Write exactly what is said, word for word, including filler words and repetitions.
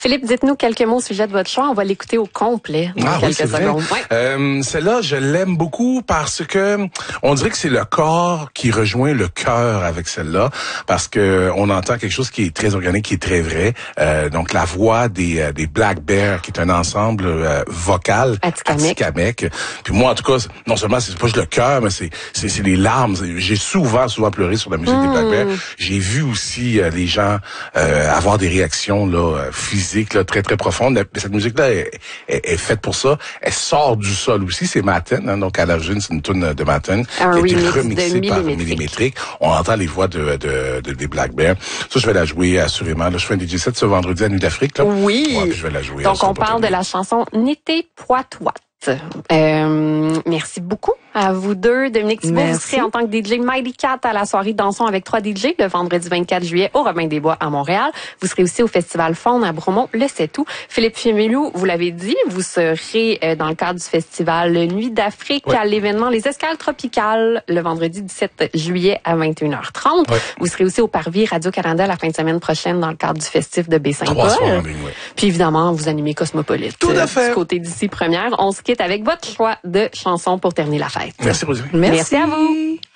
Philippe, dites-nous quelques mots au sujet de votre choix. On va l'écouter au complet dans ah, quelques oui, secondes. Ouais. Euh, celle-là, je l'aime beaucoup parce que on dirait que c'est le corps qui rejoint le cœur avec celle-là, parce que on entend quelque chose qui est très organique, qui est très vrai. Euh, donc la voix des euh, des Black Bear, qui est un ensemble euh, vocal atikamekw. Puis moi, en tout cas, non seulement c'est pas juste le cœur, mais c'est c'est c'est les larmes. J'ai souvent souvent pleuré sur la musique mmh. des Black Bear. J'ai vu aussi euh, les gens euh, avoir des réactions là physiques là très très profondes. Cette musique-là est, est, est faite pour ça. Elle sort du sol aussi. C'est Matten, hein, donc à l'origine, c'est une tune de Matten qui a été remixée par Millimétrique. On entend les voix de, de, de des Black Bear. Ça, je vais la jouer assurément. Là, je fais un D J set ce vendredi à Nuit d'Afrique. Là. Oui. Ouais, puis je vais la jouer. Donc, on parle de la chanson Nété Poitois. Euh, merci beaucoup à vous deux. Dominique Thibault, vous serez en tant que D J Mighty Cat à la soirée Dansons avec trois D J le vendredi vingt-quatre juillet au Robin des Bois à Montréal. Vous serez aussi au Festival Faune à Bromont le sept août. Philippe Fiamilou, vous l'avez dit, vous serez dans le cadre du festival Nuit d'Afrique oui. à l'événement Les Escales Tropicales le vendredi dix-sept juillet à vingt et une heures trente. Oui. Vous serez aussi au Parvis Radio-Canada la fin de semaine prochaine dans le cadre du festif de Baie-Saint-Paul. Oui. Puis évidemment, vous animez Cosmopolite. Tout à fait. Du côté d'ici première. On se quitte avec votre choix de chansons pour terminer la fête. Merci, Rosie. Merci, Merci à vous.